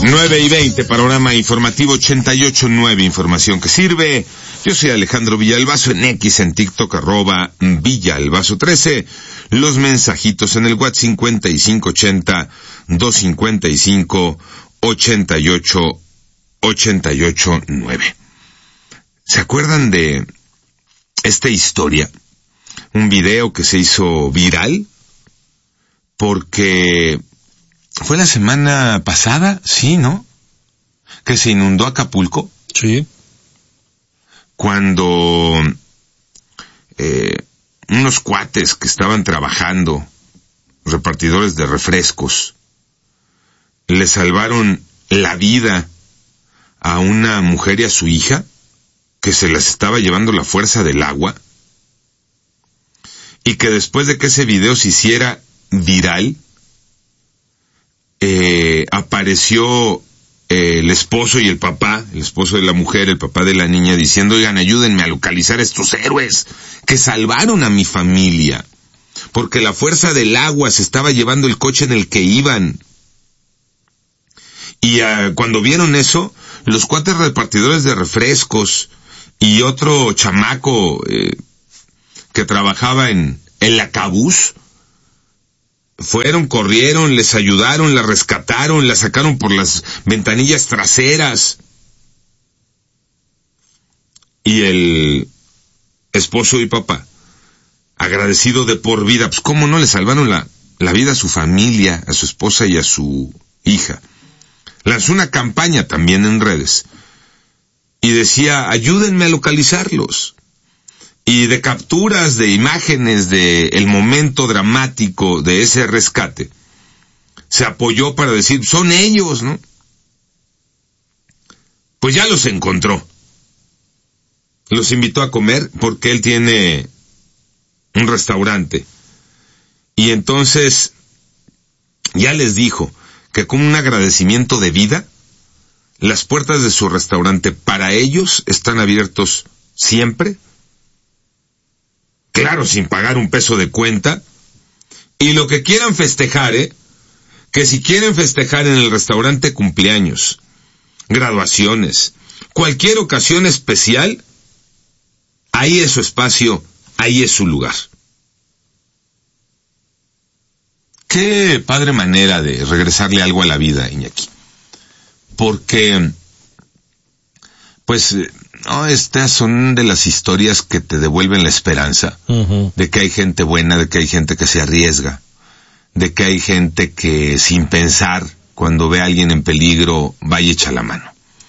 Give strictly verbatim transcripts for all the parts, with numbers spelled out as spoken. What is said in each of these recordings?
nueve y veinte, panorama informativo ochenta y ocho nueve, información que sirve. Yo soy Alejandro Villalbazo, en X, en TikTok, arroba Villalbazo trece. Los mensajitos en el WhatsApp cincuenta y cinco ochenta, doscientos cincuenta y cinco, ochenta y ocho, ochenta y ocho nueve. ¿Se acuerdan de esta historia? Un video que se hizo viral porque fue la semana pasada, sí, ¿no? Que se inundó Acapulco. Sí. Cuando eh, unos cuates que estaban trabajando, repartidores de refrescos, le salvaron la vida a una mujer y a su hija, que se las estaba llevando la fuerza del agua, y que después de que ese video se hiciera viral, eh, apareció eh, el esposo y el papá, el esposo de la mujer, el papá de la niña, diciendo: oigan, ayúdenme a localizar a estos héroes que salvaron a mi familia, porque la fuerza del agua se estaba llevando el coche en el que iban. Y uh, cuando vieron eso, los cuatro repartidores de refrescos y otro chamaco eh, que trabajaba en el Acabús, fueron, corrieron, les ayudaron, la rescataron, la sacaron por las ventanillas traseras. Y el esposo y papá, agradecido de por vida, pues cómo no le salvaron la, la vida a su familia, a su esposa y a su hija. Lanzó una campaña también en redes y decía: ayúdenme a localizarlos. Y de capturas de imágenes de el momento dramático de ese rescate, se apoyó para decir: son ellos, ¿no? Pues ya los encontró. Los invitó a comer porque él tiene un restaurante. Y entonces ya les dijo que como un agradecimiento de vida, las puertas de su restaurante para ellos están abiertos siempre, claro, sin pagar un peso de cuenta, y lo que quieran festejar, ¿eh? Que si quieren festejar en el restaurante cumpleaños, graduaciones, cualquier ocasión especial, ahí es su espacio, ahí es su lugar. Qué padre manera de regresarle algo a la vida, Iñaki. Porque, pues, no, estas son de las historias que te devuelven la esperanza, uh-huh, de que hay gente buena, de que hay gente que se arriesga, de que hay gente que sin pensar, cuando ve a alguien en peligro, va y echa la mano.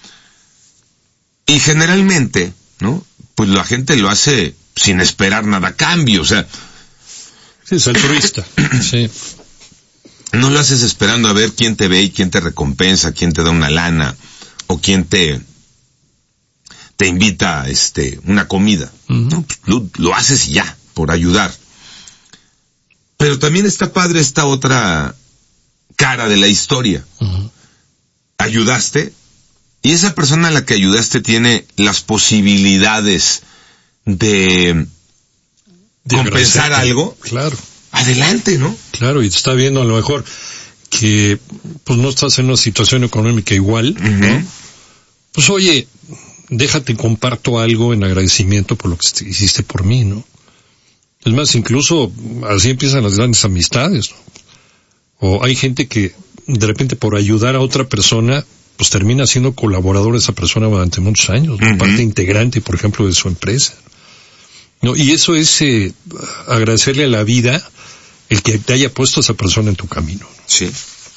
Y generalmente, ¿no? Pues la gente lo hace sin esperar nada a cambio, o sea... Sí, es altruista, sí. No lo haces esperando a ver quién te ve y quién te recompensa, quién te da una lana, o quién te... te invita a este, una comida. Uh-huh. No, pues, lo, lo haces y ya, por ayudar. Pero también está padre esta otra cara de la historia. Uh-huh. Ayudaste, y esa persona a la que ayudaste tiene las posibilidades de, de compensar algo. Claro. Adelante, ¿no? Claro, y te está viendo a lo mejor que pues no estás en una situación económica igual, uh-huh, ¿no? Pues oye, déjate, comparto algo en agradecimiento por lo que hiciste por mí, ¿no? Es más, incluso así empiezan las grandes amistades, ¿no? O hay gente que de repente por ayudar a otra persona, pues termina siendo colaborador de esa persona durante muchos años, ¿no? Uh-huh. Parte integrante, por ejemplo, de su empresa, ¿no? Y eso es eh, agradecerle a la vida el que te haya puesto a esa persona en tu camino, ¿no? Sí.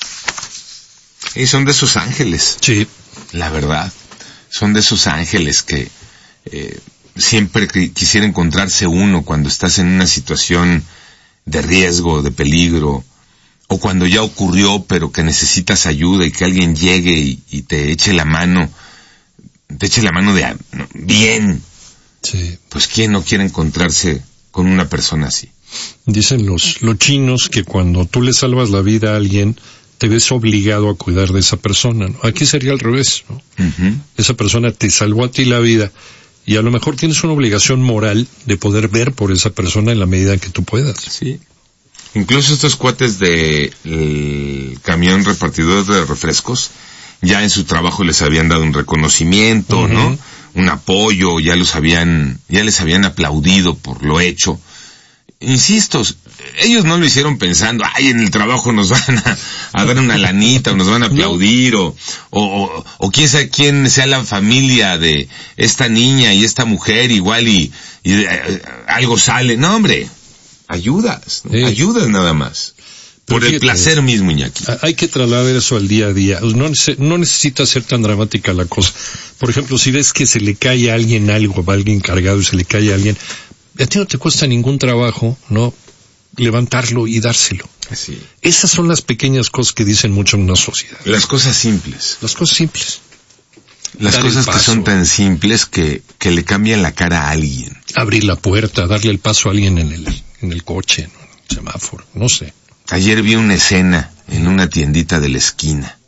Y son de esos ángeles. Sí. La verdad. Son de esos ángeles que eh, siempre quisiera encontrarse uno cuando estás en una situación de riesgo, de peligro, o cuando ya ocurrió pero que necesitas ayuda y que alguien llegue y, y te eche la mano, te eche la mano de no, bien. Sí. Pues ¿quién no quiere encontrarse con una persona así? Dicen los, los chinos que cuando tú le salvas la vida a alguien, te ves obligado a cuidar de esa persona, ¿no? Aquí sería al revés, ¿no? Uh-huh. Esa persona te salvó a ti la vida y a lo mejor tienes una obligación moral de poder ver por esa persona en la medida en que tú puedas. Sí. Incluso estos cuates de el camión repartidor de refrescos ya en su trabajo les habían dado un reconocimiento, uh-huh. ¿no? Un apoyo, ya los habían, ya les habían aplaudido por lo hecho. Insisto, ellos no lo hicieron pensando, ay, en el trabajo nos van a, a dar una lanita, o nos van a aplaudir, o, o, o, o quién sea, quién sea la familia de esta niña y esta mujer, igual y, y eh, algo sale. No, hombre, ayudas, ¿no? Sí. Ayudas nada más. Por el placer mismo, Iñaki. Hay que trasladar eso al día a día. No, no necesita ser tan dramática la cosa. Por ejemplo, si ves que se le cae a alguien algo, va alguien cargado y se le cae a alguien, a ti no te cuesta ningún trabajo, ¿no? Levantarlo y dárselo. Así. Esas son las pequeñas cosas que dicen mucho en una sociedad. Las cosas simples. Las cosas simples. Las Dar cosas que son tan simples que, que le cambian la cara a alguien. Abrir la puerta, darle el paso a alguien en el, en el coche, ¿no? En el semáforo, no sé. Ayer vi una escena en una tiendita de la esquina.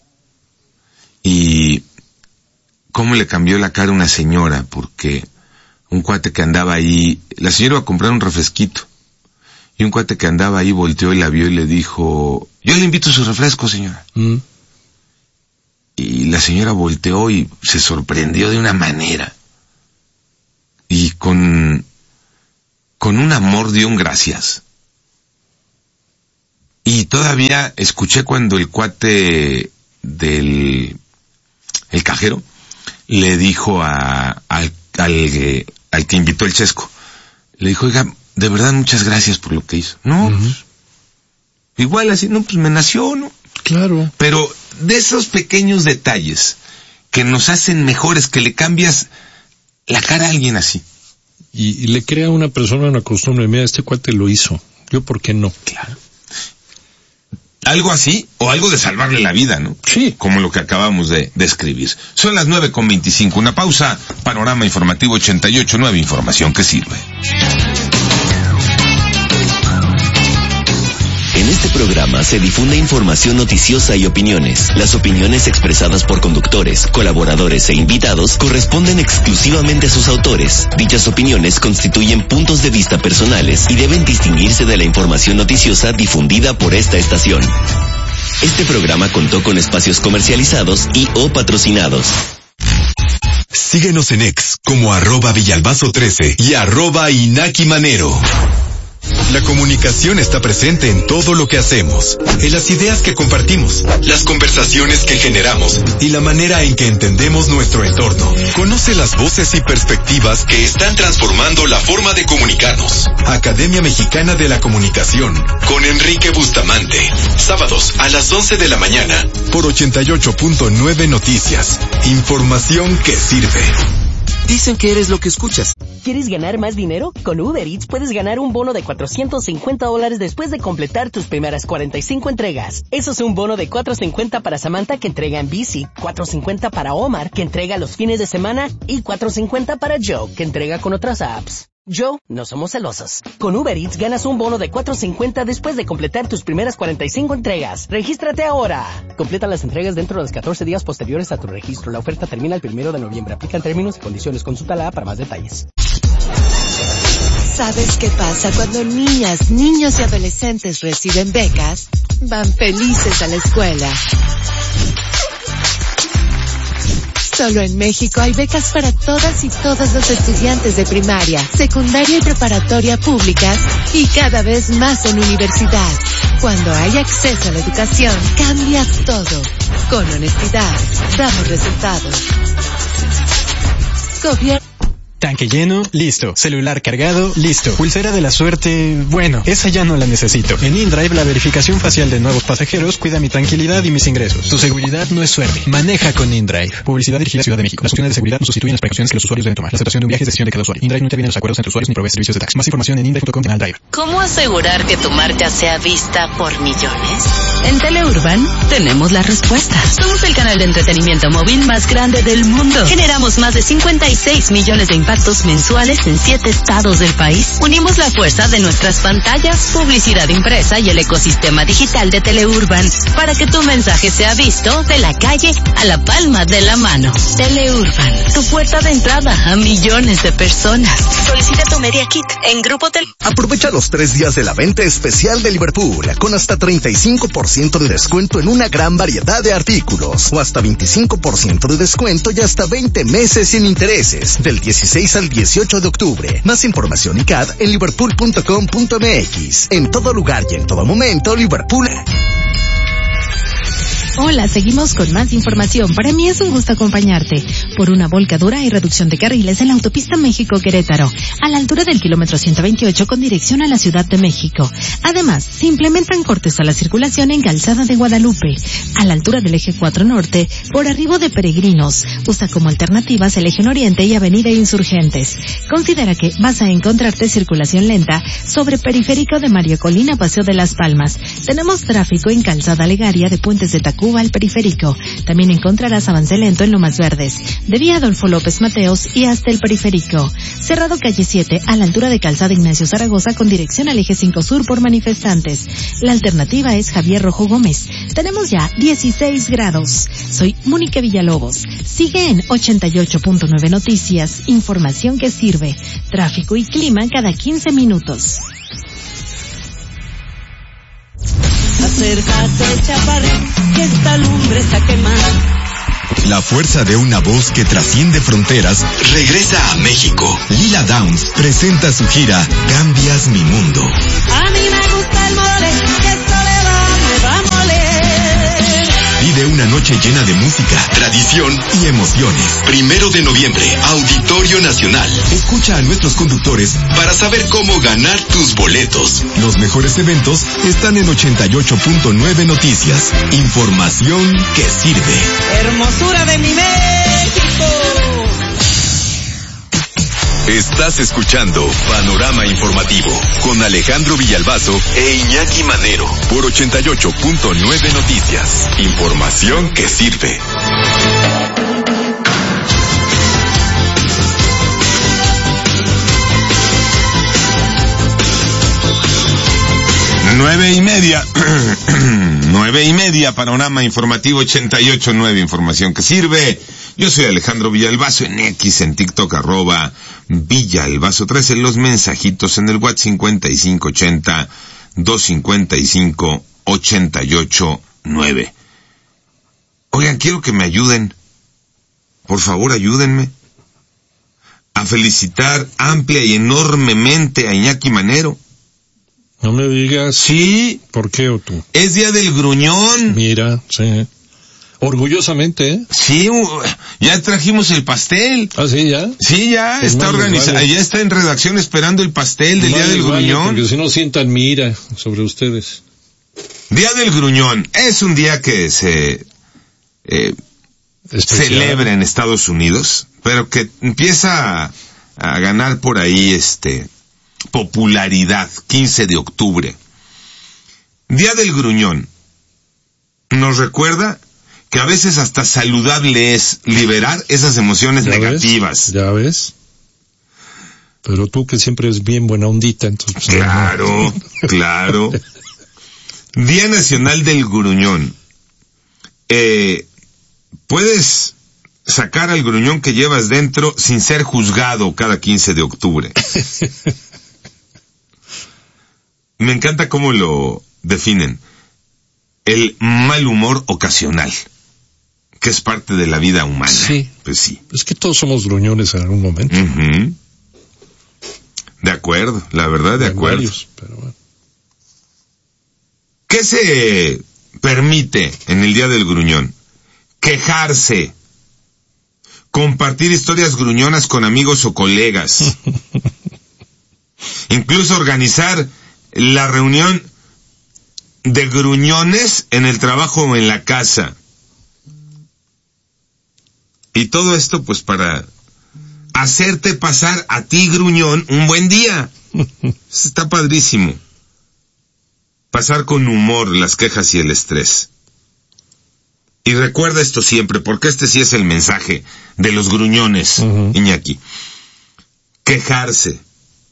Y cómo le cambió la cara a una señora, porque un cuate que andaba ahí, la señora iba a comprar un refresquito, y un cuate que andaba ahí volteó y la vio y le dijo, yo le invito su refresco, señora. Mm. Y la señora volteó y se sorprendió de una manera. Y con, con un amor dio un gracias. Y todavía escuché cuando el cuate del el cajero le dijo a, al, al, al que invitó el chesco, le dijo, oiga, de verdad muchas gracias por lo que hizo. No, uh-huh. pues, igual así, no, pues me nació, ¿no? Claro. Pero de esos pequeños detalles que nos hacen mejores, que le cambias la cara a alguien así. Y, y le crea a una persona una costumbre, mira, este cuate lo hizo, yo por qué no. Claro. Algo así, o algo de salvarle la vida, ¿no? Sí. Como lo que acabamos de, de escribir. Son las nueve con veinticinco, una pausa, Panorama Informativo ochenta y ocho, nueva información que sirve. En este programa se difunde información noticiosa y opiniones. Las opiniones expresadas por conductores, colaboradores e invitados corresponden exclusivamente a sus autores. Dichas opiniones constituyen puntos de vista personales y deben distinguirse de la información noticiosa difundida por esta estación. Este programa contó con espacios comercializados y o patrocinados. Síguenos en X como arroba Villalbazo trece y arroba Inaki Manero. La comunicación está presente en todo lo que hacemos, en las ideas que compartimos, las conversaciones que generamos y la manera en que entendemos nuestro entorno. Conoce las voces y perspectivas que están transformando la forma de comunicarnos. Academia Mexicana de la Comunicación, con Enrique Bustamante. Sábados a las once de la mañana, por ochenta y ocho punto nueve Noticias. Información que sirve. Dicen que eres lo que escuchas. ¿Quieres ganar más dinero? Con Uber Eats puedes ganar un bono de cuatrocientos cincuenta dólares después de completar tus primeras cuarenta y cinco entregas. Eso es un bono de cuatrocientos cincuenta para Samantha, que entrega en bici, cuatrocientos cincuenta para Omar, que entrega los fines de semana, y cuatrocientos cincuenta para Joe, que entrega con otras apps. Joe, no somos celosos. Con Uber Eats ganas un bono de cuatrocientos cincuenta después de completar tus primeras cuarenta y cinco entregas. ¡Regístrate ahora! Completa las entregas dentro de los catorce días posteriores a tu registro. La oferta termina el primero de noviembre. Aplican términos y condiciones. Consulta la app para más detalles. ¿Sabes qué pasa cuando niñas, niños y adolescentes reciben becas? Van felices a la escuela. Solo en México hay becas para todas y todos los estudiantes de primaria, secundaria y preparatoria públicas y cada vez más en universidad. Cuando hay acceso a la educación, cambia todo. Con honestidad, damos resultados. Gobierno. Tanque lleno, listo. Celular cargado, listo. Pulsera de la suerte, bueno, esa ya no la necesito. En InDrive, la verificación facial de nuevos pasajeros cuida mi tranquilidad y mis ingresos. Tu seguridad no es suerte. Maneja con InDrive. Publicidad dirigida a Ciudad de México. Las funciones de seguridad no sustituyen las precauciones que los usuarios deben tomar. La aceptación de un viaje es decisión de cada usuario. InDrive no interviene en los acuerdos entre usuarios ni provee servicios de taxi. Más información en indrive punto com diagonal drive. ¿Cómo asegurar que tu marca sea vista por millones? En Teleurban tenemos las respuestas. Somos el canal de entretenimiento móvil más grande del mundo. Generamos más de cincuenta y seis millones de impactos impactos mensuales en siete estados del país. Unimos la fuerza de nuestras pantallas, publicidad impresa y el ecosistema digital de Teleurban para que tu mensaje sea visto de la calle a la palma de la mano. Teleurban, tu puerta de entrada a millones de personas. Solicita tu Media Kit en Grupo Tel. Aprovecha los tres días de la venta especial de Liverpool con hasta treinta y cinco por ciento de descuento en una gran variedad de artículos o hasta veinticinco por ciento de descuento y hasta veinte meses sin intereses del dieciséis al dieciocho de octubre. Más información y C A D en liverpool punto com punto m x. En todo lugar y en todo momento, Liverpool. Hola, seguimos con más información. Para mí es un gusto acompañarte. Por una volcadura y reducción de carriles en la autopista México-Querétaro, a la altura del kilómetro ciento veintiocho con dirección a la Ciudad de México. Además, se implementan cortes a la circulación en Calzada de Guadalupe, a la altura del eje cuatro Norte, por arribo de Peregrinos. Usa como alternativas el eje Oriente y Avenida Insurgentes. Considera que vas a encontrarte circulación lenta sobre Periférico de Mario Colina, Paseo de las Palmas. Tenemos tráfico en Calzada Legaria de Puentes de Tacuba al Periférico. También encontrarás avance lento en Lomas Verdes, de Vía Adolfo López Mateos y hasta el Periférico. Cerrado calle siete, a la altura de Calzada Ignacio Zaragoza con dirección al eje cinco Sur por manifestantes. La alternativa es Javier Rojo Gómez. Tenemos ya dieciséis grados. Soy Mónica Villalobos. Sigue en ochenta y ocho punto nueve Noticias, información que sirve. Tráfico y clima cada quince minutos. Acércate, chaparrín, que esta lumbre está quemando. La fuerza de una voz que trasciende fronteras regresa a México. Lila Downs presenta su gira Cambias mi mundo. A mí me gusta el mole, que esto le va, me va a moler. Vive una noche llena de música, tradición y emociones. Primero de noviembre, Auditorio Nacional. Escucha a nuestros conductores para saber cómo ganar tus boletos. Los mejores eventos están en ochenta y ocho punto nueve Noticias. Información que sirve. Hermosura de mi México. Estás escuchando Panorama Informativo con Alejandro Villalbazo e Iñaki Manero por ochenta y ocho punto nueve Noticias. Información que sirve. Nueve y media. Nueve y media, Panorama Informativo ochenta y ocho punto nueve, información que sirve. Yo soy Alejandro Villalbazo, en X, en TikTok, arroba Villalbazo trece, los mensajitos en el WhatsApp cincuenta y cinco ochenta, doscientos cincuenta y cinco, ochenta y ocho nueve. Oigan, quiero que me ayuden. Por favor, ayúdenme a felicitar amplia y enormemente a Iñaki Manero. No me digas. Sí. ¿Por qué o tú? Es día del gruñón. Mira, sí. Orgullosamente, ¿eh? Sí, ya trajimos el pastel. Ah, sí, ya. Sí, ya pues está organizado, vale. Ya está en redacción esperando el pastel del vale, día del vale, gruñón. Porque si no sientan mira sobre ustedes. Día del gruñón es un día que se eh, celebra en Estados Unidos, pero que empieza a, a ganar por ahí este popularidad. quince de octubre. Día del gruñón nos recuerda que a veces hasta saludable es liberar esas emociones ¿Ya negativas. Ves? Ya ves. Pero tú que siempre es bien buena ondita, entonces... Claro, no. claro. Día Nacional del Gruñón. Eh, puedes sacar al gruñón que llevas dentro sin ser juzgado cada quince de octubre. Me encanta cómo lo definen. El mal humor ocasional, que es parte de la vida humana. Sí. Pues sí. Es que todos somos gruñones en algún momento. Uh-huh. De acuerdo, la verdad, de Hay acuerdo. Varios, pero bueno. ¿Qué se permite en el Día del Gruñón? Quejarse. Compartir historias gruñonas con amigos o colegas. Incluso organizar la reunión de gruñones en el trabajo o en la casa. Y todo esto pues para hacerte pasar a ti, gruñón, un buen día. Está padrísimo. Pasar con humor las quejas y el estrés. Y recuerda esto siempre, porque este sí es el mensaje de los gruñones, uh-huh. Iñaki. quejarse.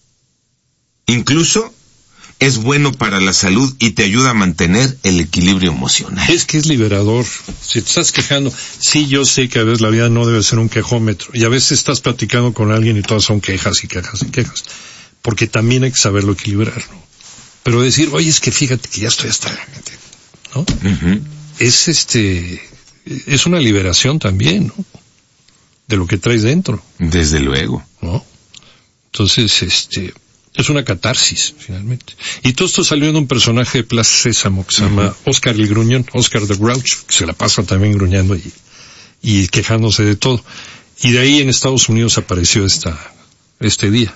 Incluso es bueno para la salud y te ayuda a mantener el equilibrio emocional. Es que es liberador. Si te estás quejando, sí, yo sé que a veces la vida no debe ser un quejómetro. Y a veces estás platicando con alguien y todas son quejas y quejas y quejas. Porque también hay que saberlo equilibrar, ¿no? Pero decir, oye, es que fíjate que ya estoy hasta... ¿no? Uh-huh. Es este... es una liberación también, ¿no? De lo que traes dentro. Desde luego. ¿No? Entonces, este... es una catarsis, finalmente. Y todo esto salió de un personaje de Plaza Sésamo que se uh-huh. llama Oscar el Gruñón, Oscar the Grouch, que se la pasa también gruñendo y, y quejándose de todo. Y de ahí en Estados Unidos apareció esta, este día.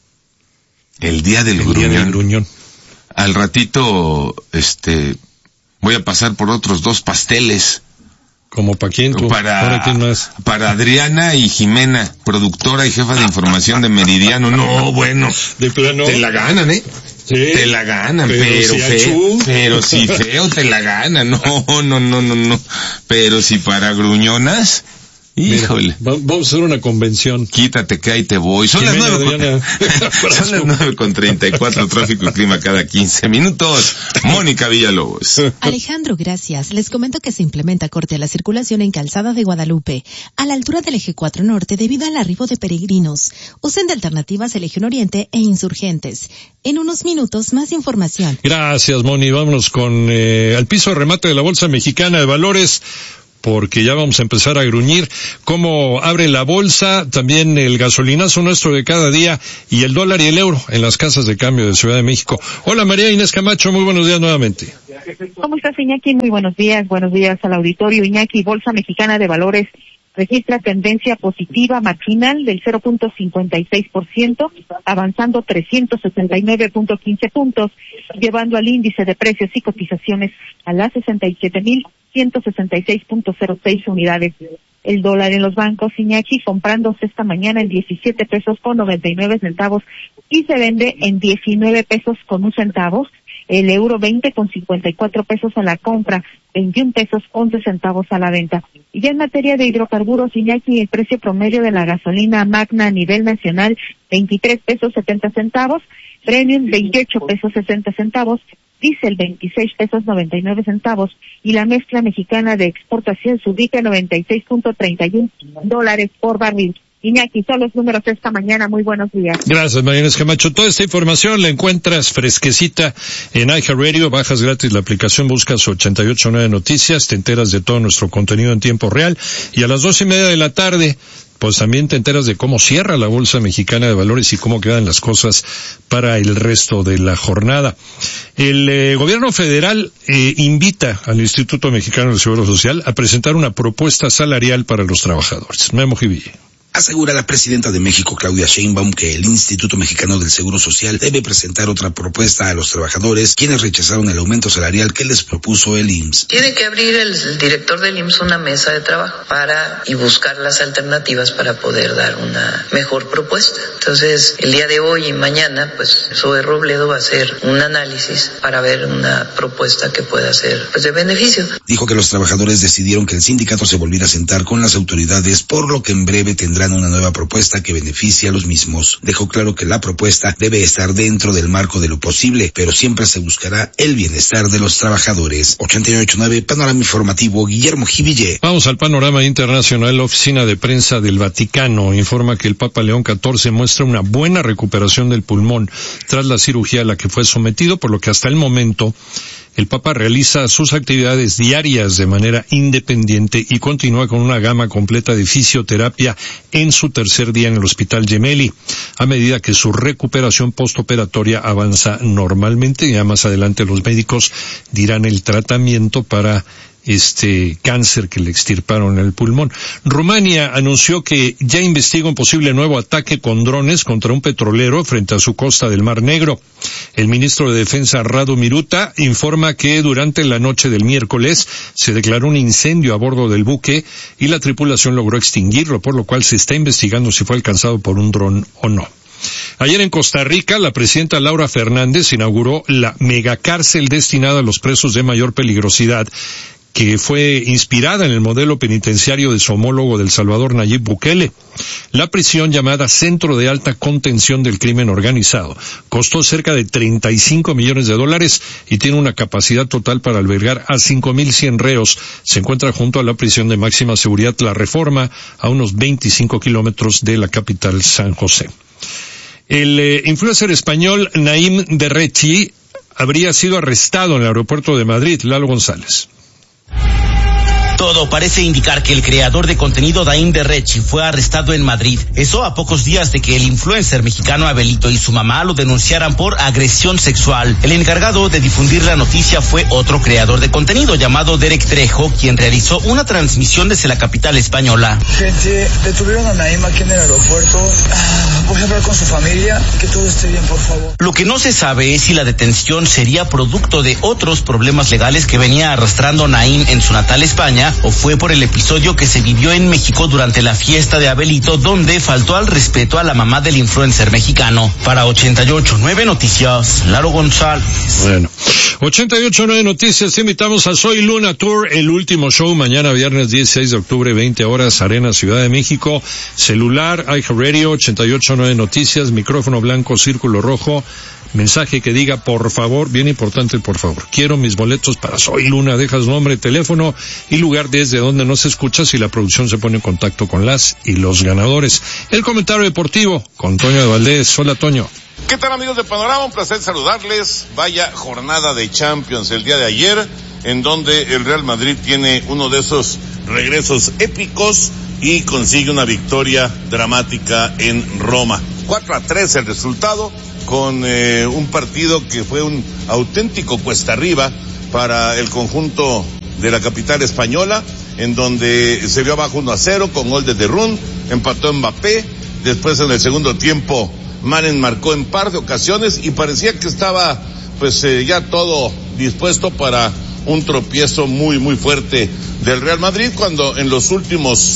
El día del el gruñón. Día del gruñón. Al ratito, este, voy a pasar por otros dos pasteles. ¿Como para quién tú? Para, ¿Para quién más? Para Adriana y Jimena, productora y jefa de información de Meridiano. No, bueno. De plano. Te la ganan, ¿eh? Sí. Te la ganan, pero, pero si feo. Pero si feo te la ganan. No, no, no, no, no. Pero si para gruñonas... Híjole. Mira, vamos a hacer una convención. Quítate que ahí te voy. Son Jimena, las nueve con, son las nueve con treinta y cuatro, tráfico y clima cada quince minutos. Mónica Villalobos. Alejandro, gracias. Les comento que se implementa corte a la circulación en Calzada de Guadalupe, a la altura del Eje cuatro Norte, debido al arribo de peregrinos. Usen de alternativas el Eje Oriente e Insurgentes. En unos minutos, más información. Gracias, Moni. Vámonos con eh, al piso de remate de la Bolsa Mexicana de Valores, porque ya vamos a empezar a gruñir cómo abre la bolsa, también el gasolinazo nuestro de cada día y el dólar y el euro en las casas de cambio de Ciudad de México. Hola María Inés Camacho, muy buenos días nuevamente. ¿Cómo estás, Iñaki? Muy buenos días, buenos días al auditorio. Iñaki, Bolsa Mexicana de Valores registra tendencia positiva marginal del cero punto cincuenta y seis por ciento, avanzando trescientos sesenta y nueve punto quince puntos, llevando al índice de precios y cotizaciones a las sesenta y siete mil ciento sesenta y seis punto cero seis unidades. El dólar en los bancos, Iñaki, comprándose esta mañana en diecisiete pesos con noventa y nueve centavos y se vende en diecinueve pesos con un centavo. El euro veinte con cincuenta y cuatro pesos a la compra, veintiún pesos once centavos a la venta. Y ya en materia de hidrocarburos, Iñaki, el precio promedio de la gasolina Magna a nivel nacional, veintitrés pesos setenta centavos, Premium veintiocho pesos sesenta centavos, Diesel veintiséis pesos noventa y nueve centavos y la mezcla mexicana de exportación se ubica en noventa y seis punto treinta y uno dólares por barril. Iñaki, son los números esta mañana. Muy buenos días. Gracias, María Inés Camacho. Toda esta información la encuentras fresquecita en iHeartRadio. Bajas gratis la aplicación, buscas ochenta y ocho punto nueve Noticias, te enteras de todo nuestro contenido en tiempo real. Y a las dos y media de la tarde, pues también te enteras de cómo cierra la Bolsa Mexicana de Valores y cómo quedan las cosas para el resto de la jornada. El eh, gobierno federal eh, invita al Instituto Mexicano del Seguro Social a presentar una propuesta salarial para los trabajadores. Memo Jiville. Asegura la presidenta de México, Claudia Sheinbaum, que el Instituto Mexicano del Seguro Social debe presentar otra propuesta a los trabajadores, quienes rechazaron el aumento salarial que les propuso el I M S S. Tiene que abrir el, el director del I M S S una mesa de trabajo para y buscar las alternativas para poder dar una mejor propuesta. Entonces, el día de hoy y mañana, pues, Zoe Robledo va a hacer un análisis para ver una propuesta que pueda ser, pues, de beneficio. Dijo que los trabajadores decidieron que el sindicato se volviera a sentar con las autoridades, por lo que en breve tendrá una nueva propuesta que beneficie a los mismos. Dejó claro que la propuesta debe estar dentro del marco de lo posible, pero siempre se buscará el bienestar de los trabajadores. ochenta y ocho punto nueve Panorama Informativo, Guillermo Jiville. Vamos al panorama internacional. La Oficina de Prensa del Vaticano informa que el Papa León catorce muestra una buena recuperación del pulmón tras la cirugía a la que fue sometido, por lo que hasta el momento el Papa realiza sus actividades diarias de manera independiente y continúa con una gama completa de fisioterapia en su tercer día en el Hospital Gemelli, a medida que su recuperación postoperatoria avanza normalmente. Ya más adelante los médicos dirán el tratamiento para este cáncer que le extirparon en el pulmón. Rumania anunció que ya investiga un posible nuevo ataque con drones contra un petrolero frente a su costa del Mar Negro. El ministro de Defensa Radu Miruta informa que durante la noche del miércoles se declaró un incendio a bordo del buque y la tripulación logró extinguirlo, por lo cual se está investigando si fue alcanzado por un dron o no. Ayer en Costa Rica, la presidenta Laura Fernández inauguró la megacárcel destinada a los presos de mayor peligrosidad, que fue inspirada en el modelo penitenciario de su homólogo del Salvador, Nayib Bukele. La prisión, llamada Centro de Alta Contención del Crimen Organizado, costó cerca de treinta y cinco millones de dólares y tiene una capacidad total para albergar a cinco mil cien reos. Se encuentra junto a la prisión de máxima seguridad La Reforma, a unos veinticinco kilómetros de la capital, San José. El eh, influencer español Naim Derrechi habría sido arrestado en el aeropuerto de Madrid. Lalo González. Todo parece indicar que el creador de contenido Naim Derrechi fue arrestado en Madrid. Eso a pocos días de que el influencer mexicano Abelito y su mamá lo denunciaran por agresión sexual. El encargado de difundir la noticia fue otro creador de contenido llamado Derek Trejo, quien realizó una transmisión desde la capital española. Gente, detuvieron a Naim aquí en el aeropuerto. Ah, voy a hablar con su familia, que todo esté bien, por favor. Lo que no se sabe es si la detención sería producto de otros problemas legales que venía arrastrando Naim en su natal España, o fue por el episodio que se vivió en México durante la fiesta de Abelito, donde faltó al respeto a la mamá del influencer mexicano. Para ochenta y ocho punto nueve Noticias, Laro González. Bueno, ochenta y ocho punto nueve Noticias, te invitamos a Soy Luna Tour, el último show mañana viernes dieciséis de octubre, veinte horas, Arena Ciudad de México. Celular, iHeartRadio, ochenta y ocho punto nueve Noticias, micrófono blanco, círculo rojo. Mensaje que diga, por favor, bien importante, por favor, quiero mis boletos para Soy Luna. Dejas nombre, teléfono y lugar desde donde nos escuchas y la producción se pone en contacto con las y los ganadores. El comentario deportivo con Toño de Valdés. Hola, Toño. ¿Qué tal, amigos de Panorama? Un placer saludarles. Vaya jornada de Champions el día de ayer, en donde el Real Madrid tiene uno de esos regresos épicos y consigue una victoria dramática en Roma. cuatro a tres el resultado, con eh, un partido que fue un auténtico cuesta arriba para el conjunto de la capital española, en donde se vio abajo uno a cero con gol de De Roon, empató Mbappé, después en el segundo tiempo Manen marcó en par de ocasiones y parecía que estaba pues eh, ya todo dispuesto para un tropiezo muy muy fuerte del Real Madrid, cuando en los últimos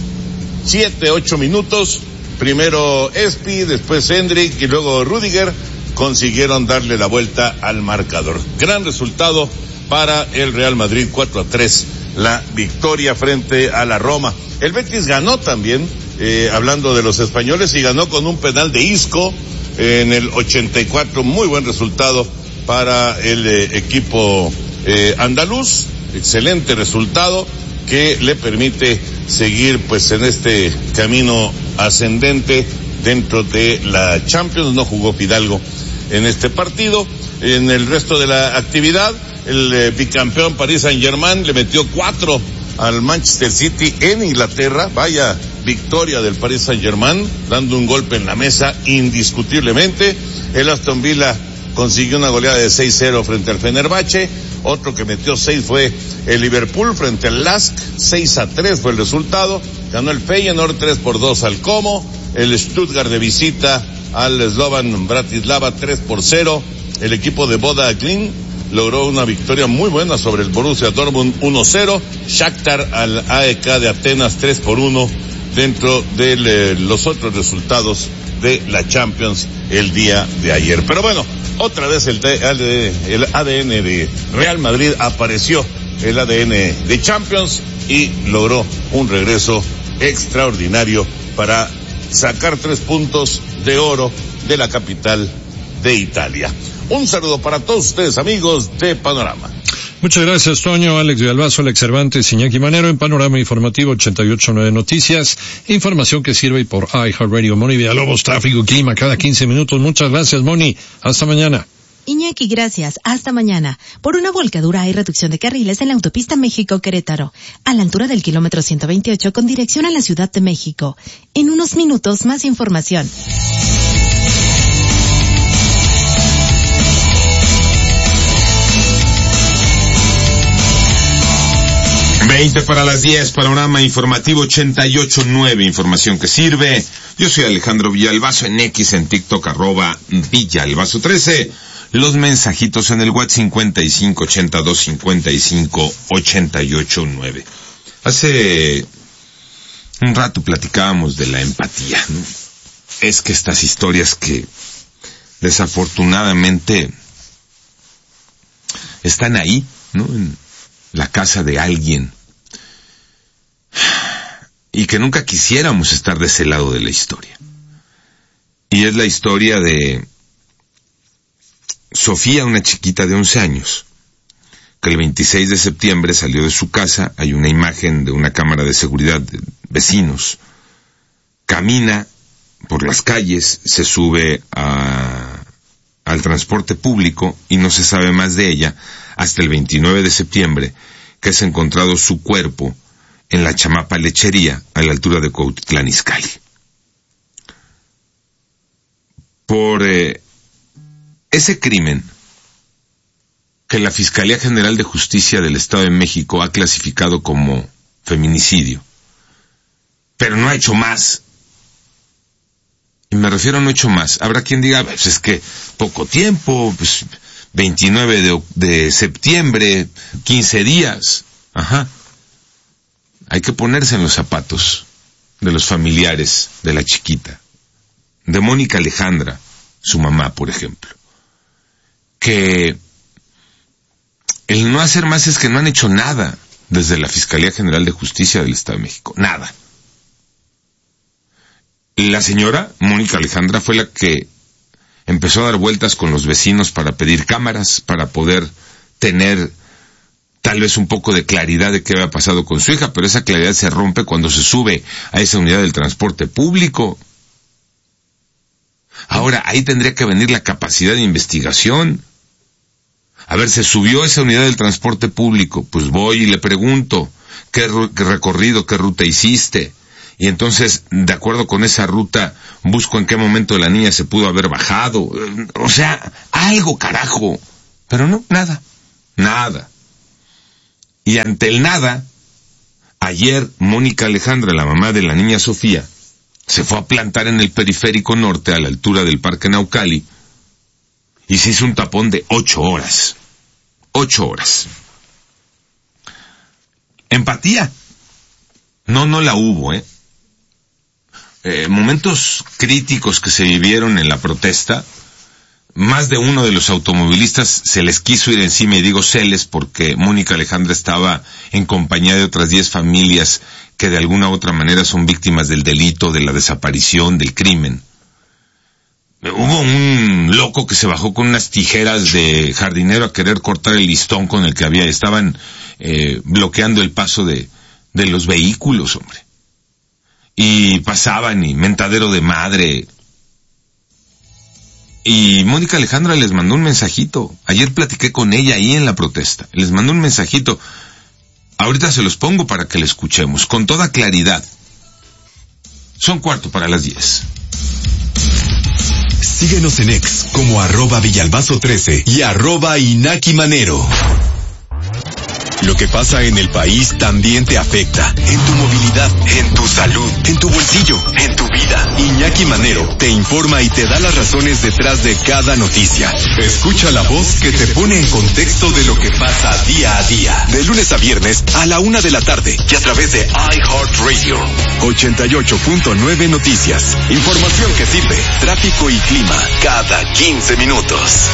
siete, ocho minutos, primero Espi, después Hendrik y luego Rüdiger consiguieron darle la vuelta al marcador. Gran resultado para el Real Madrid, cuatro a tres, la victoria frente a la Roma. El Betis ganó también, eh, hablando de los españoles, y ganó con un penal de Isco eh, en el ochenta y cuatro, muy buen resultado para el eh, equipo eh, andaluz, excelente resultado que le permite seguir pues en este camino ascendente dentro de la Champions. No jugó Fidalgo en este partido. En el resto de la actividad, el eh, bicampeón Paris Saint-Germain le metió cuatro al Manchester City en Inglaterra. Vaya victoria del Paris Saint-Germain, dando un golpe en la mesa indiscutiblemente. El Aston Villa consiguió una goleada de seis cero frente al Fenerbahce. Otro que metió seis fue el Liverpool frente al Lask, seis a tres fue el resultado. Ganó el Feyenoord tres por dos al Como. El Stuttgart de visita al Slovan Bratislava tres por cero. El equipo de Boda Glimt logró una victoria muy buena sobre el Borussia Dortmund uno cero. Shakhtar al A E K de Atenas tres por uno dentro de eh, los otros resultados de la Champions el día de ayer. Pero bueno, otra vez el, el A D N de Real Madrid apareció, el A D N de Champions, y logró un regreso extraordinario para sacar tres puntos de oro de la capital de Italia. Un saludo para todos ustedes, amigos de Panorama. Muchas gracias, Toño. Alex Villalbazo, Alex Cervantes, Iñaki Manero en Panorama Informativo ochenta y ocho punto nueve Noticias. Información que sirve por iHeartRadio. Moni Villalobos, tráfico, clima, cada quince minutos. Muchas gracias, Moni. Hasta mañana. Iñaki, gracias. Hasta mañana. Por una volcadura hay reducción de carriles en la autopista México-Querétaro, a la altura del kilómetro ciento veintiocho con dirección a la Ciudad de México. En unos minutos, más información. veinte para las diez, Panorama Informativo ochenta y ocho punto nueve, información que sirve. Yo soy Alejandro Villalbazo, en X, en TikTok, arroba Villalbazo trece. Los mensajitos en el WhatsApp cincuenta y cinco ochenta y dos cincuenta y cinco ochenta y ocho nueve. Hace un rato platicábamos de la empatía, ¿no? Es que estas historias que desafortunadamente están ahí, ¿no? En, la casa de alguien, y que nunca quisiéramos estar de ese lado de la historia. Y es la historia de Sofía, una chiquita de once años, que el veintiséis de septiembre salió de su casa. Hay una imagen de una cámara de seguridad de vecinos. Camina por las calles, se sube a, al transporte público y no se sabe más de ella hasta el veintinueve de septiembre, que es encontrado su cuerpo en la Chamapa Lechería, a la altura de Cuautitlán Izcalli. Por eh, ese crimen que la Fiscalía General de Justicia del Estado de México ha clasificado como feminicidio, pero no ha hecho más. Y me refiero a no hecho más. Habrá quien diga, pues es que poco tiempo, pues veintinueve de, de septiembre, quince días. Ajá. Hay que ponerse en los zapatos de los familiares de la chiquita, de Mónica Alejandra, su mamá, por ejemplo, que el no hacer más es que no han hecho nada desde la Fiscalía General de Justicia del Estado de México. Nada. La señora Mónica Alejandra fue la que empezó a dar vueltas con los vecinos para pedir cámaras, para poder tener tal vez un poco de claridad de qué había pasado con su hija, pero esa claridad se rompe cuando se sube a esa unidad del transporte público. Ahora, ahí tendría que venir la capacidad de investigación. A ver, se subió a esa unidad del transporte público, pues voy y le pregunto, ¿qué, qué recorrido, qué ruta hiciste? Y entonces, de acuerdo con esa ruta, busco en qué momento la niña se pudo haber bajado. O sea, algo, carajo. Pero no, nada, nada. Y ante el nada, ayer Mónica Alejandra, la mamá de la niña Sofía, se fue a plantar en el periférico norte, a la altura del Parque Naucali, y se hizo un tapón de ocho horas. Ocho horas. Empatía. No, no la hubo, ¿eh? Eh, momentos críticos que se vivieron en la protesta, más de uno de los automovilistas se les quiso ir encima, y digo seles porque Mónica Alejandra estaba en compañía de otras diez familias que de alguna u otra manera son víctimas del delito, de la desaparición, del crimen. Hubo un loco que se bajó con unas tijeras de jardinero a querer cortar el listón con el que había, estaban eh, bloqueando el paso de, de los vehículos, hombre. Y pasaban y mentadero de madre. Y Mónica Alejandra les mandó un mensajito. Ayer platiqué con ella ahí en la protesta. Les mandó un mensajito. Ahorita se los pongo para que le escuchemos con toda claridad. Son cuarto para las diez. Síguenos en X como arroba Villalbazo trece y arroba Inaki Manero. Lo que pasa en el país también te afecta. En tu movilidad, en tu salud, en tu bolsillo, en tu vida. Iñaki Manero te informa y te da las razones detrás de cada noticia. Escucha la voz que te pone en contexto de lo que pasa día a día. De lunes a viernes a la una de la tarde y a través de iHeartRadio. ochenta y ocho punto nueve Noticias. Información que sirve. Tráfico y clima cada quince minutos.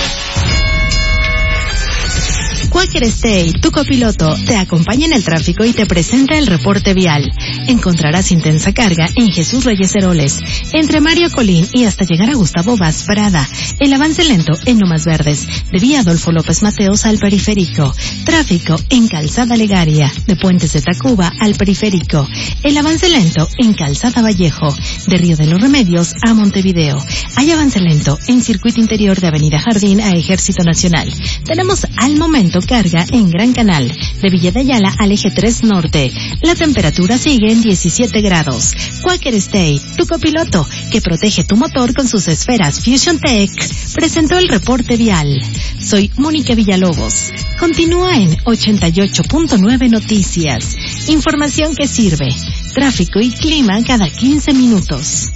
Quaker State, tu copiloto, te acompaña en el tráfico y te presenta el reporte vial. Encontrarás intensa carga en Jesús Reyes Heroles, entre Mario Colín y hasta llegar a Gustavo Vaz Prada. El avance lento en Lomas Verdes, de vía Adolfo López Mateos al periférico. Tráfico en Calzada Legaria, de Puentes de Tacuba al periférico. El avance lento en Calzada Vallejo, de Río de los Remedios a Montevideo. Hay avance lento en Circuito Interior de Avenida Jardín a Ejército Nacional. Tenemos al momento carga en Gran Canal, de Villa de Ayala al Eje tres Norte. La temperatura sigue en diecisiete grados. Quaker State, tu copiloto, que protege tu motor con sus esferas Fusion Tech, presentó el reporte vial. Soy Mónica Villalobos. Continúa en ochenta y ocho punto nueve Noticias. Información que sirve. Tráfico y clima cada quince minutos.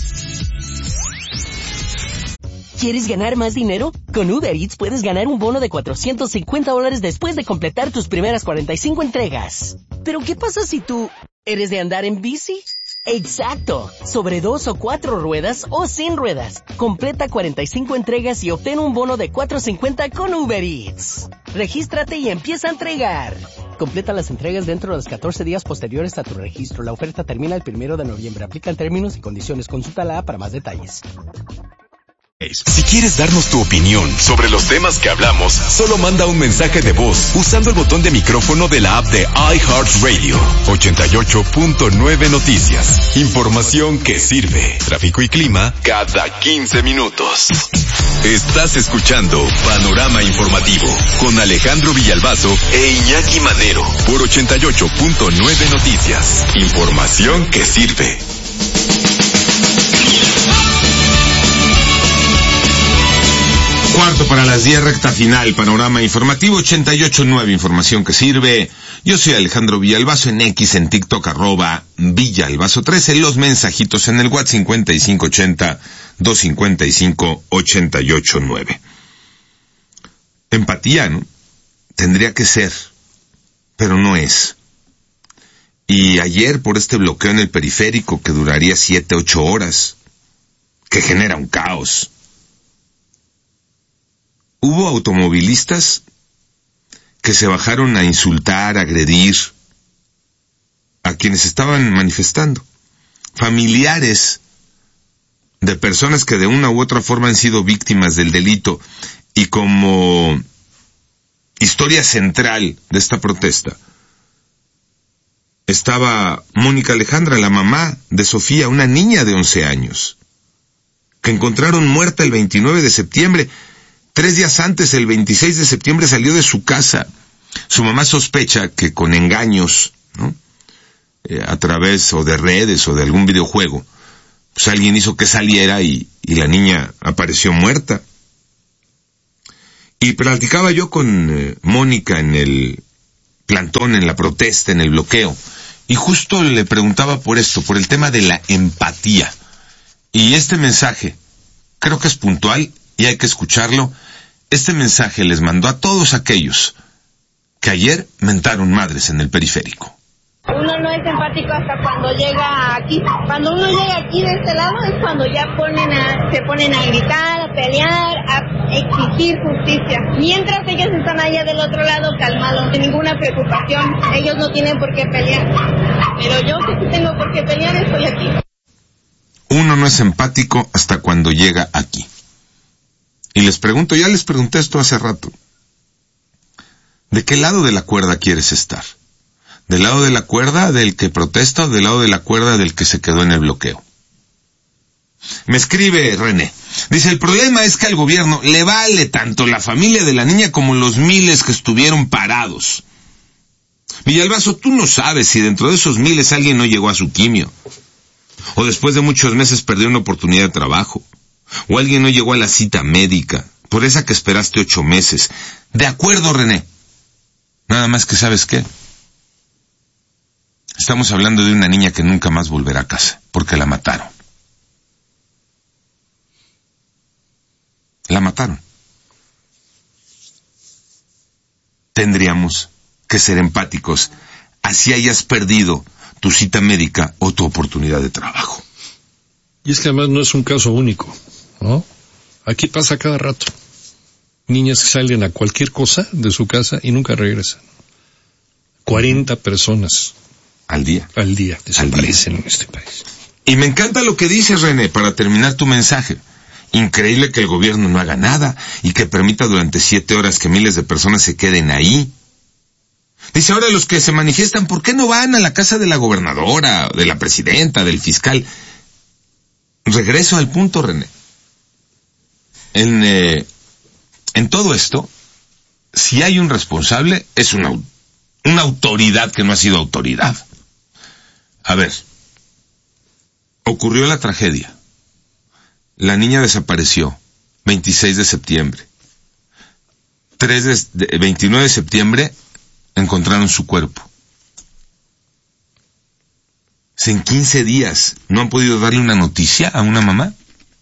¿Quieres ganar más dinero? Con Uber Eats puedes ganar un bono de cuatrocientos cincuenta dólares después de completar tus primeras cuarenta y cinco entregas. ¿Pero qué pasa si tú eres de andar en bici? Exacto, sobre dos o cuatro ruedas o sin ruedas. Completa cuarenta y cinco entregas y obtén un bono de cuatro cincuenta con Uber Eats. Regístrate y empieza a entregar. Completa las entregas dentro de los catorce días posteriores a tu registro. La oferta termina el primero de noviembre. Aplican términos y condiciones. Consulta la app para más detalles. Si quieres darnos tu opinión sobre los temas que hablamos, solo manda un mensaje de voz usando el botón de micrófono de la app de iHeartRadio. ochenta y ocho punto nueve Noticias. Información que sirve. Tráfico y clima cada quince minutos. Estás escuchando Panorama Informativo con Alejandro Villalbazo e Iñaki Manero por ochenta y ocho punto nueve Noticias. Información que sirve. Cuarto para las diez, recta final, Panorama Informativo ochenta y ocho punto nueve, información que sirve. Yo soy Alejandro Villalbazo, en X, en TikTok, arroba Villalbazo trece, los mensajitos en el WhatsApp cincuenta y cinco ochenta, doscientos cincuenta y cinco, ochenta y ocho nueve. Empatía, ¿no? Tendría que ser, pero no es. Y ayer, por este bloqueo en el periférico, que duraría siete, ocho horas, que genera un caos, hubo automovilistas que se bajaron a insultar, a agredir a quienes estaban manifestando. Familiares de personas que de una u otra forma han sido víctimas del delito, y como historia central de esta protesta estaba Mónica Alejandra, la mamá de Sofía, una niña de once años, que encontraron muerta el veintinueve de septiembre. Tres días antes, el veintiséis de septiembre, salió de su casa. Su mamá sospecha que con engaños, ¿no? Eh, a través o de redes o de algún videojuego, pues alguien hizo que saliera y, y la niña apareció muerta. Y platicaba yo con eh, Mónica en el plantón, en la protesta, en el bloqueo, y justo le preguntaba por esto, por el tema de la empatía. Y este mensaje creo que es puntual y hay que escucharlo. Este mensaje les mandó a todos aquellos que ayer mentaron madres en el periférico. Uno no es empático hasta cuando llega aquí. Cuando uno llega aquí de este lado es cuando ya ponen a, se ponen a gritar, a pelear, a exigir justicia. Mientras ellos están allá del otro lado calmados, sin ninguna preocupación. Ellos no tienen por qué pelear. Pero yo que sí tengo por qué pelear, estoy aquí. Uno no es empático hasta cuando llega aquí. Y les pregunto, ya les pregunté esto hace rato, ¿de qué lado de la cuerda quieres estar? ¿Del lado de la cuerda del que protesta o del lado de la cuerda del que se quedó en el bloqueo? Me escribe René, dice, el problema es que al gobierno le vale tanto la familia de la niña como los miles que estuvieron parados. Villalbazo, tú no sabes si dentro de esos miles alguien no llegó a su quimio, o después de muchos meses perdió una oportunidad de trabajo, o alguien no llegó a la cita médica, por esa que esperaste ocho meses. De acuerdo, René. Nada más que, ¿sabes qué? Estamos hablando de una niña que nunca más volverá a casa, porque la mataron. La mataron. Tendríamos que ser empáticos, así hayas perdido tu cita médica o tu oportunidad de trabajo. Y es que además no es un caso único, ¿no? Aquí pasa cada rato. Niñas que salen a cualquier cosa de su casa y nunca regresan. cuarenta personas. Al día. Al día desaparecen en este país. Y me encanta lo que dices, René, para terminar tu mensaje. Increíble que el gobierno no haga nada y que permita durante siete horas que miles de personas se queden ahí. Dice, ahora los que se manifiestan, ¿por qué no van a la casa de la gobernadora, de la presidenta, del fiscal? Regreso al punto, René. En, eh, en todo esto, si hay un responsable, es una, una autoridad que no ha sido autoridad. A ver, ocurrió la tragedia. La niña desapareció, veintiséis de septiembre. tres de, veintinueve de septiembre, encontraron su cuerpo. En quince días, ¿no han podido darle una noticia a una mamá?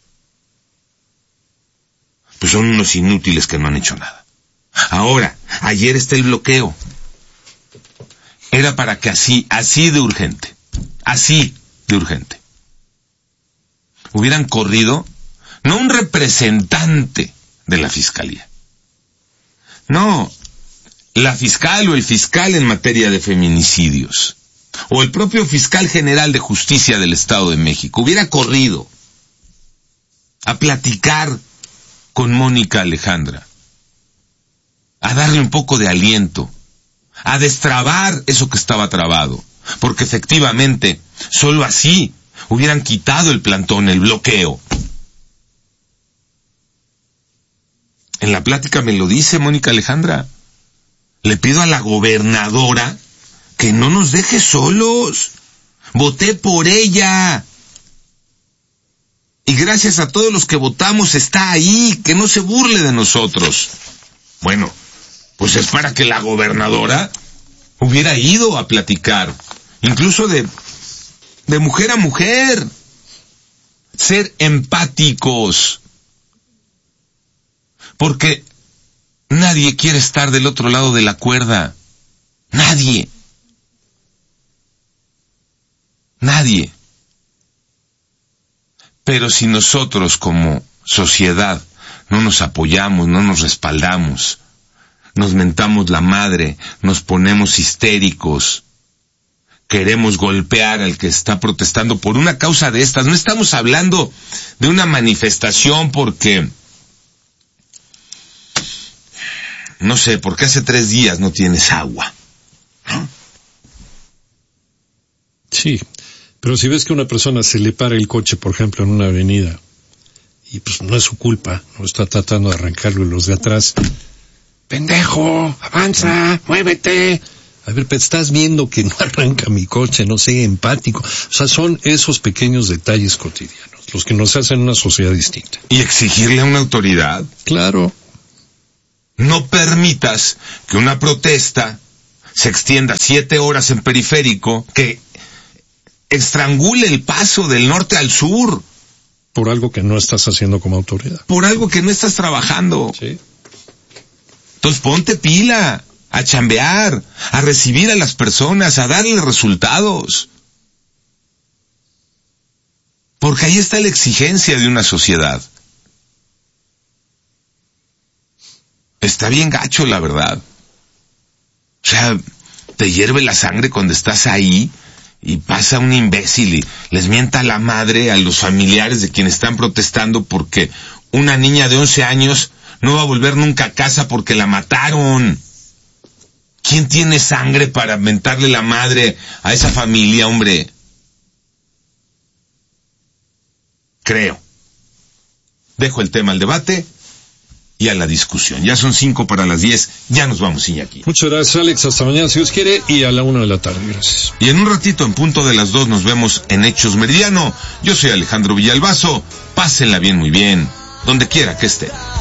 Pues son unos inútiles que no han hecho nada. Ahora, ayer está el bloqueo. Era para que así, así de urgente, así, de urgente. Hubieran corrido no un representante de la fiscalía, no, la fiscal o el fiscal en materia de feminicidios, o el propio fiscal general de justicia del Estado de México, hubiera corrido a platicar con Mónica Alejandra, a darle un poco de aliento, a destrabar eso que estaba trabado, porque efectivamente, solo así hubieran quitado el plantón, el bloqueo. En la plática me lo dice Mónica Alejandra. Le pido a la gobernadora que no nos deje solos. Voté por ella. Y gracias a todos los que votamos está ahí, que no se burle de nosotros. Bueno, pues es para que la gobernadora hubiera ido a platicar, incluso de, de mujer a mujer. Ser empáticos. Porque nadie quiere estar del otro lado de la cuerda. Nadie. Nadie. Pero si nosotros como sociedad no nos apoyamos, no nos respaldamos, nos mentamos la madre, nos ponemos histéricos, queremos golpear al que está protestando por una causa de estas, no estamos hablando de una manifestación porque... no sé, porque hace tres días no tienes agua, ¿no? Sí, pero si ves que a una persona se le para el coche, por ejemplo, en una avenida, y pues no es su culpa, no está tratando de arrancarlo y los de atrás, pendejo, avanza, muévete. A ver, pero estás viendo que no arranca mi coche, no sé, empático. O sea, son esos pequeños detalles cotidianos los que nos hacen una sociedad distinta. Y exigirle a una autoridad. Claro. No permitas que una protesta se extienda siete horas en periférico, que estrangule el paso del norte al sur. Por algo que no estás haciendo como autoridad. Por algo que no estás trabajando. Sí. Entonces ponte pila, a chambear, a recibir a las personas, a darle resultados. Porque ahí está la exigencia de una sociedad. Está bien gacho, la verdad. O sea, te hierve la sangre cuando estás ahí y pasa un imbécil y les mienta la madre a los familiares de quienes están protestando porque una niña de once años no va a volver nunca a casa porque la mataron. ¿Quién tiene sangre para mentarle la madre a esa familia, hombre? Creo. Dejo el tema al debate y a la discusión. Ya son cinco para las diez, ya nos vamos, Iñaki. Muchas gracias, Alex, hasta mañana si Dios quiere, y a la una de la tarde, gracias. Y en un ratito, en punto de las dos, nos vemos en Hechos Meridiano. Yo soy Alejandro Villalbazo, pásenla bien, muy bien, donde quiera que estén.